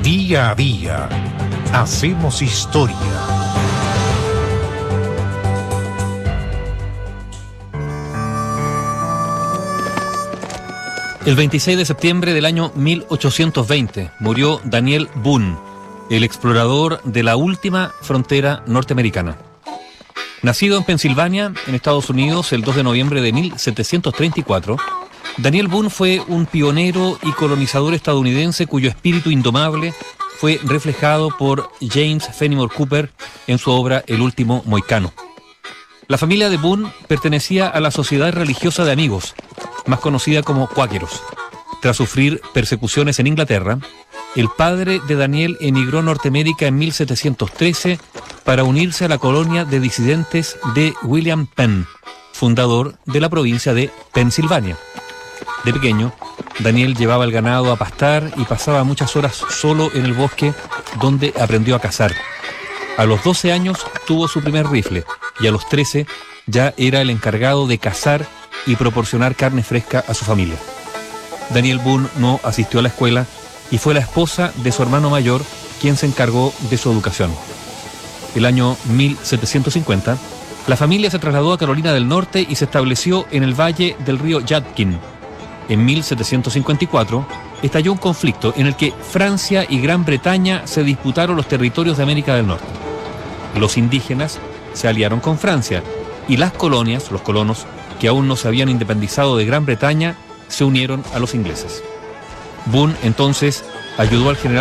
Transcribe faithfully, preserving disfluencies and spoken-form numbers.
Día a día hacemos historia. El veintiséis de septiembre del año mil ochocientos veinte murió Daniel Boone, el explorador de la última frontera norteamericana. Nacido en Pensilvania, en Estados Unidos, el dos de noviembre de mil setecientos treinta y cuatro, Daniel Boone fue un pionero y colonizador estadounidense cuyo espíritu indomable fue reflejado por James Fenimore Cooper en su obra El último mohicano. La familia de Boone pertenecía a la Sociedad Religiosa de Amigos, más conocida como cuáqueros. Tras sufrir persecuciones en Inglaterra, el padre de Daniel emigró a Norteamérica en mil setecientos trece para unirse a la colonia de disidentes de William Penn, fundador de la provincia de Pensilvania. De pequeño, Daniel llevaba el ganado a pastar y pasaba muchas horas solo en el bosque, donde aprendió a cazar. A los doce años tuvo su primer rifle y a los trece ya era el encargado de cazar y proporcionar carne fresca a su familia. Daniel Boone no asistió a la escuela y fue la esposa de su hermano mayor quien se encargó de su educación. El año mil setecientos cincuenta, la familia se trasladó a Carolina del Norte y se estableció en el valle del río Yadkin. En mil setecientos cincuenta y cuatro estalló un conflicto en el que Francia y Gran Bretaña se disputaron los territorios de América del Norte. Los indígenas se aliaron con Francia y las colonias, los colonos, que aún no se habían independizado de Gran Bretaña, se unieron a los ingleses. Boone entonces ayudó al general